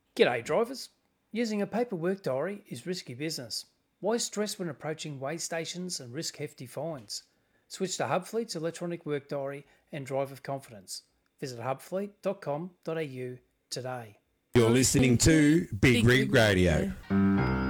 G'day, drivers. Using a paper work diary is risky business. Why stress when approaching weigh stations and risk hefty fines? Switch to Hubfleet's electronic work diary and drive with confidence. Visit hubfleet.com.au today. You're listening to Big Rig Radio.